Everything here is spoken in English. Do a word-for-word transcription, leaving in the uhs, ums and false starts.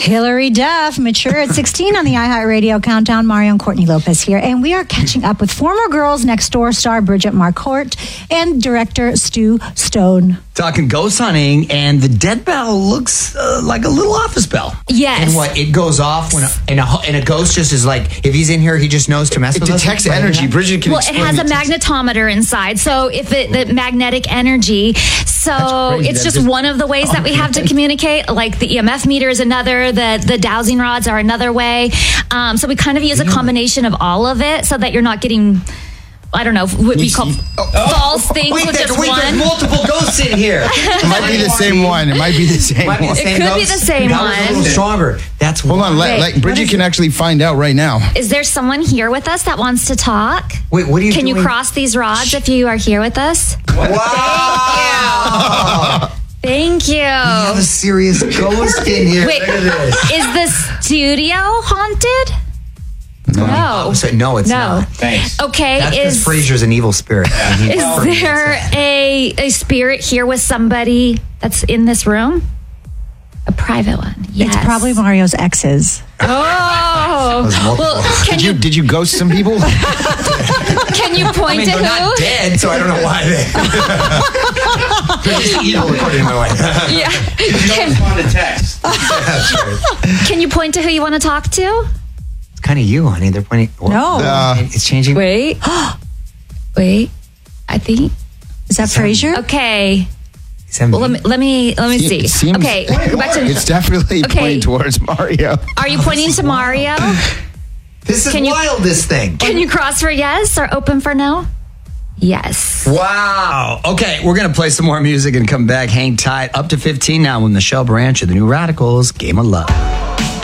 Hillary Duff, mature at sixteen on the iHeartRadio Countdown. Mario and Courtney Lopez here. And we are catching up with former Girls Next Door star Bridget Marcourt and director Stu Stone. Talking ghost hunting, and the dead bell looks uh, like a little office bell. Yes. And what, it goes off when a, and, a, and a ghost just is like, if he's in here, he just knows to mess It with us? detects energy. Bridget can Well, it explain has a it. magnetometer inside, so if it the magnetic energy, so crazy. it's That just just- one of the ways that we have to communicate. Like the E M F meter is another, the the dowsing rods are another way. Um, so we kind of use a combination of all of it, so that you're not getting, I don't know, what we call false things Wait, with there, just wait one. there's multiple ghosts in here. It might be the same one. It might be the same Might be the one. same It could be ghost. the same that was a one. little stronger. That's Hold on, let, Wait, let, Bridget can actually find out right now. Is there someone here with us that wants to talk? Wait, what are you Can doing? you cross these rods if you are here with us? Wow! Thank you. We have a serious ghost in here. Wait, Look at this. is the studio haunted? No. Oh, so, no, it's No. not. Thanks. Okay, That's because is Frasier's an evil spirit. And he- is there a a spirit here with somebody that's in this room? A private one. Yes. It's probably Mario's exes. Oh. Well, can Did you you did you ghost some people? can you I point mean, to they're not who? dead, so I don't know why they. They're just evil, according to my wife. Yeah. Can, can you point to who you want to talk to? It's kind of you, honey. They're pointing. No. Uh, it's changing. Wait. Wait. I think. Is that Frasier? Okay. Is that Well, let me let me let me It see. seems- Okay. Go back to. it's definitely Okay. pointing towards Mario. Are you pointing to Mario? This is Can you- wild, this thing. Can you cross for yes or open for no? Yes. Wow. Okay, we're going to play some more music and come back. Hang tight. Up to fifteen now when Michelle Branch of the New Radicals, Game of Love.